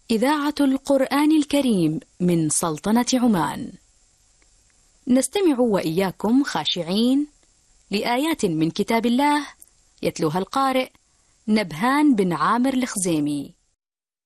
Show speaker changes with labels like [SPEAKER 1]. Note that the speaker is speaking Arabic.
[SPEAKER 1] إذاعة القرآن الكريم من سلطنة عمان. نستمع وإياكم خاشعين لآيات من كتاب الله يتلوها القارئ نبهان بن عامر الخزيمي.